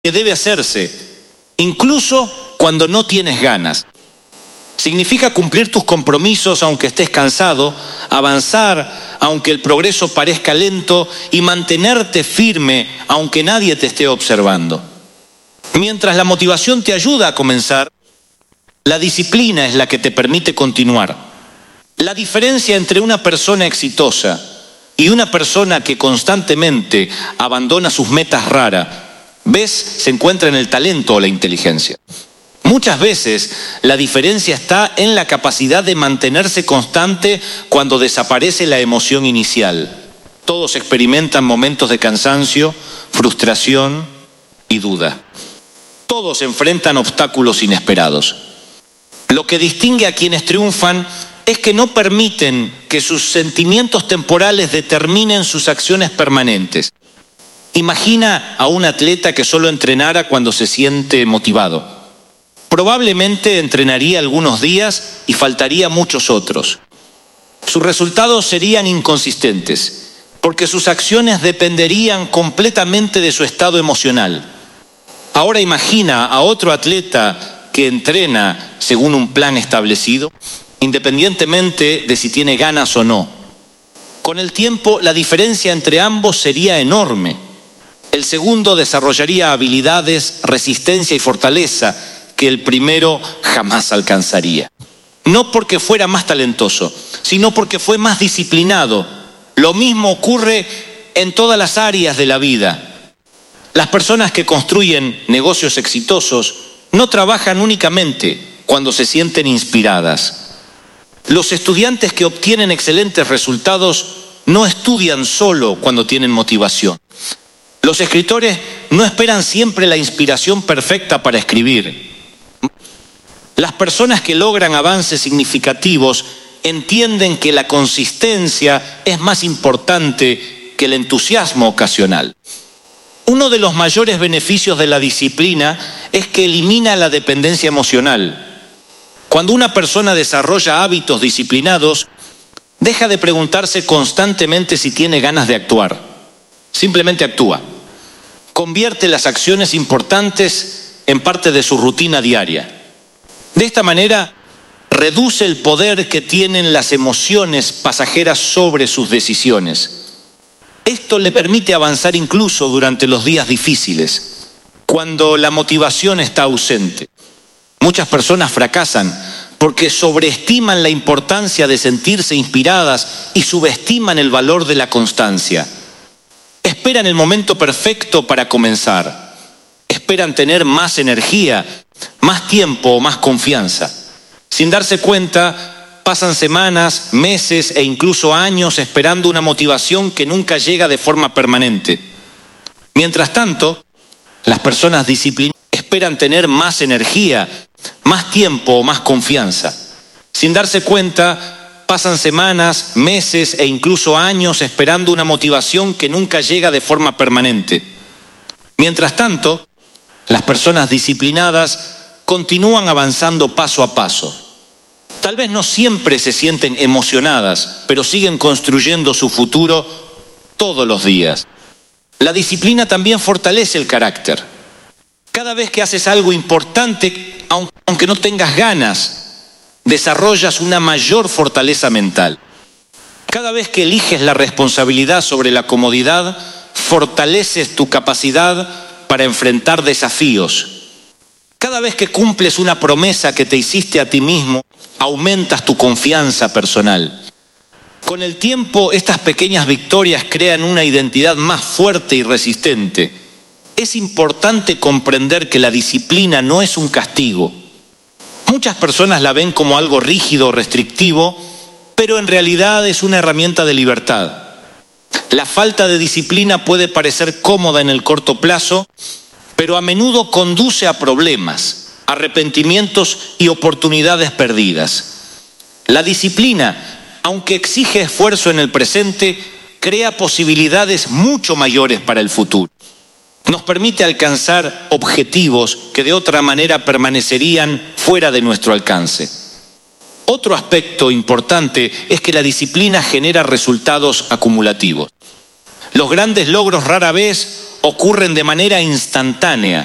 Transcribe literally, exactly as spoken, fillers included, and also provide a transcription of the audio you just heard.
que debe hacerse, incluso cuando no tienes ganas. Significa cumplir tus compromisos aunque estés cansado, avanzar aunque el progreso parezca lento y mantenerte firme aunque nadie te esté observando. Mientras la motivación te ayuda a comenzar, la disciplina es la que te permite continuar. La diferencia entre una persona exitosa y una persona que constantemente abandona sus metas raras, ¿ves? Se encuentra en el talento o la inteligencia. Muchas veces la diferencia está en la capacidad de mantenerse constante cuando desaparece la emoción inicial. Todos experimentan momentos de cansancio, frustración y duda. Todos enfrentan obstáculos inesperados. Lo que distingue a quienes triunfan es que no permiten que sus sentimientos temporales determinen sus acciones permanentes. Imagina a un atleta que solo entrenara cuando se siente motivado. Probablemente entrenaría algunos días y faltaría muchos otros. Sus resultados serían inconsistentes, porque sus acciones dependerían completamente de su estado emocional. Ahora imagina a otro atleta que entrena según un plan establecido, independientemente de si tiene ganas o no. Con el tiempo, la diferencia entre ambos sería enorme. El segundo desarrollaría habilidades, resistencia y fortaleza que el primero jamás alcanzaría. No porque fuera más talentoso, sino porque fue más disciplinado. Lo mismo ocurre en todas las áreas de la vida. Las personas que construyen negocios exitosos no trabajan únicamente cuando se sienten inspiradas. Los estudiantes que obtienen excelentes resultados no estudian solo cuando tienen motivación. Los escritores no esperan siempre la inspiración perfecta para escribir. Las personas que logran avances significativos entienden que la consistencia es más importante que el entusiasmo ocasional. Uno de los mayores beneficios de la disciplina es que elimina la dependencia emocional. Cuando una persona desarrolla hábitos disciplinados, deja de preguntarse constantemente si tiene ganas de actuar. Simplemente actúa. Convierte las acciones importantes en parte de su rutina diaria. De esta manera, reduce el poder que tienen las emociones pasajeras sobre sus decisiones. Esto le permite avanzar incluso durante los días difíciles, cuando la motivación está ausente. Muchas personas fracasan porque sobreestiman la importancia de sentirse inspiradas y subestiman el valor de la constancia. Esperan el momento perfecto para comenzar. Esperan tener más energía, más tiempo o más confianza. Sin darse cuenta, pasan semanas, meses e incluso años esperando una motivación que nunca llega de forma permanente. Mientras tanto, las personas disciplinadas esperan tener más energía, más tiempo o más confianza. Sin darse cuenta, pasan semanas, meses e incluso años esperando una motivación que nunca llega de forma permanente. Mientras tanto, las personas disciplinadas continúan avanzando paso a paso. Tal vez no siempre se sienten emocionadas, pero siguen construyendo su futuro todos los días. La disciplina también fortalece el carácter. Cada vez que haces algo importante, aunque no tengas ganas, desarrollas una mayor fortaleza mental. Cada vez que eliges la responsabilidad sobre la comodidad, fortaleces tu capacidad para enfrentar desafíos. Cada vez que cumples una promesa que te hiciste a ti mismo, aumentas tu confianza personal. Con el tiempo, estas pequeñas victorias crean una identidad más fuerte y resistente. Es importante comprender que la disciplina no es un castigo. Muchas personas la ven como algo rígido o restrictivo, pero en realidad es una herramienta de libertad. La falta de disciplina puede parecer cómoda en el corto plazo, pero a menudo conduce a problemas, arrepentimientos y oportunidades perdidas. La disciplina, aunque exige esfuerzo en el presente, crea posibilidades mucho mayores para el futuro. Nos permite alcanzar objetivos que de otra manera permanecerían fuera de nuestro alcance. Otro aspecto importante es que la disciplina genera resultados acumulativos. Los grandes logros rara vez ocurren de manera instantánea.